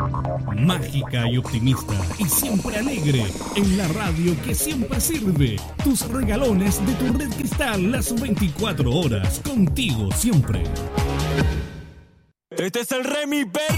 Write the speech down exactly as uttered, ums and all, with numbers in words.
Mágica y optimista y siempre alegre, en la radio que siempre sirve. Tus regalones de tu Red Cristal las veinticuatro horas, contigo siempre. Este es el Remy Perro.